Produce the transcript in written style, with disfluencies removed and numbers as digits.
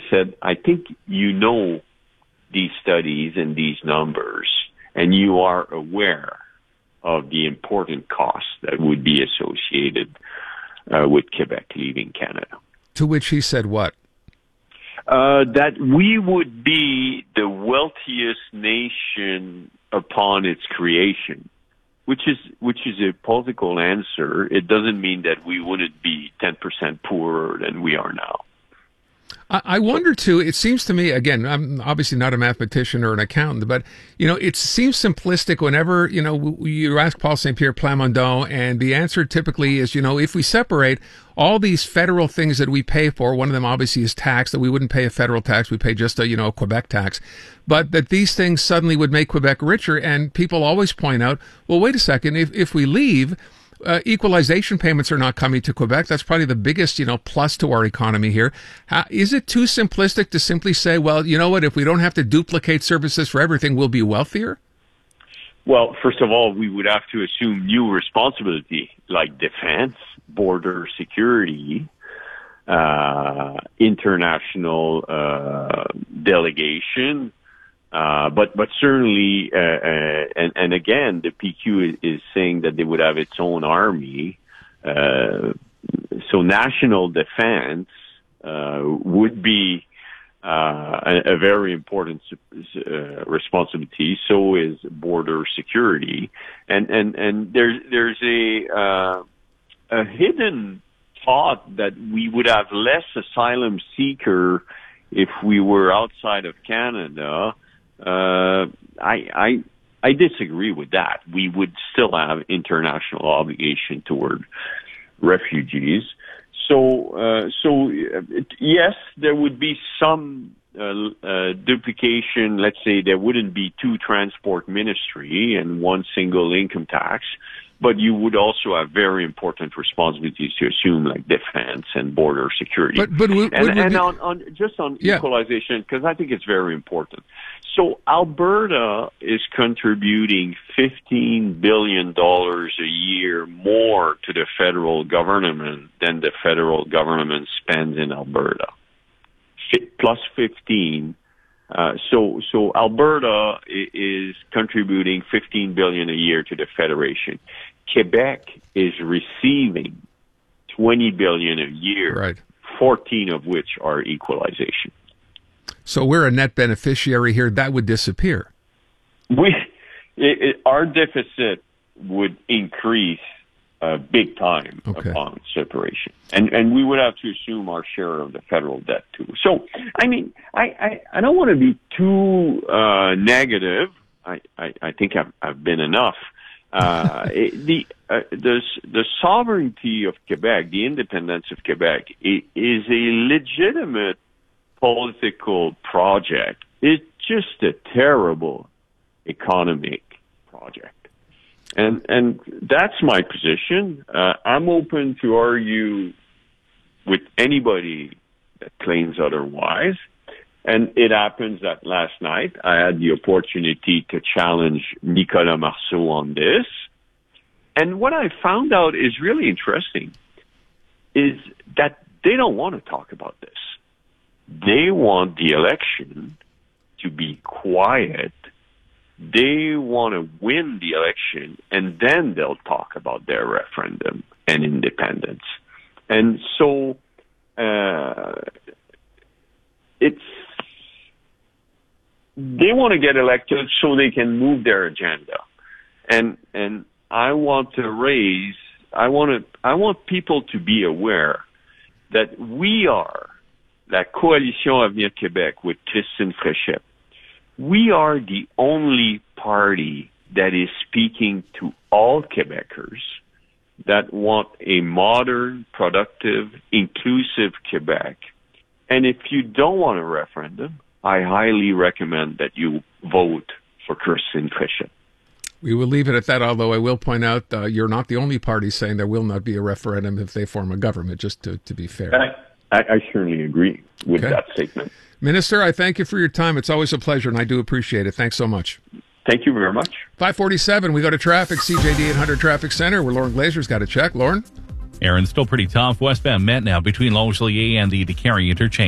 said, I think you know these studies and these numbers, and you are aware of the important costs that would be associated with Quebec leaving Canada. To which he said what? That we would be the wealthiest nation upon its creation, which is a political answer. It doesn't mean that we wouldn't be 10% poorer than we are now. I wonder, too, it seems to me, again, I'm obviously not a mathematician or an accountant, but, it seems simplistic whenever, you ask Paul St. Pierre Plamondon, and the answer typically is, if we separate all these federal things that we pay for, one of them obviously is tax, that we wouldn't pay a federal tax, we pay just a Quebec tax, but that these things suddenly would make Quebec richer, and people always point out, well, wait a second, if we leave, equalization payments are not coming to Quebec. That's probably the biggest, plus to our economy here. Is it too simplistic to simply say, well, you know what, if we don't have to duplicate services for everything, we'll be wealthier? Well, first of all, we would have to assume new responsibility like defense, border security, international delegation. But certainly, and again, the PQ is saying that they would have its own army. So national defense would be a very important responsibility. So is border security, and there's a hidden thought that we would have less asylum seeker if we were outside of Canada. I disagree with that. We would still have international obligation toward refugees. So yes, there would be some duplication. Let's say there wouldn't be two transport ministry and one single income tax, but you would also have very important responsibilities to assume, like defense and border security. But on equalization, because I think it's very important. So Alberta is contributing $15 billion a year more to the federal government than the federal government spends in Alberta. Plus 15. So Alberta is contributing $15 billion a year to the Federation. Quebec is receiving $20 billion a year, right, 14 of which are equalization. So we're a net beneficiary here. That would disappear. Our deficit would increase big time upon separation. And we would have to assume our share of the federal debt, too. So, I mean, I don't want to be too negative. I think I've been enough. The sovereignty of Quebec, the independence of Quebec, is a legitimate political project. It's just a terrible economic project. And that's my position. I'm open to argue with anybody that claims otherwise. And it happens that last night I had the opportunity to challenge Nicolas Marceau on this. And what I found out is really interesting is that they don't want to talk about this. They want the election to be quiet. They want to win the election, and then they'll talk about their referendum and independence. And so they want to get elected so they can move their agenda. And I want people to be aware that we are La Coalition Avenir Québec with Christine Fréchette. We are the only party that is speaking to all Quebecers that want a modern, productive, inclusive Quebec. And if you don't want a referendum, I highly recommend that you vote for Christine Fréchette. We will leave it at that, although I will point out you're not the only party saying there will not be a referendum if they form a government, just to be fair. I certainly agree with that statement. Minister, I thank you for your time. It's always a pleasure, and I do appreciate it. Thanks so much. Thank you very much. 547, we go to traffic, CJD 800 Traffic Center, where Lauren Glazer's got a check. Lauren? Aaron, still pretty tough. Westbound Met now between Longueuil and the DeCarry interchange.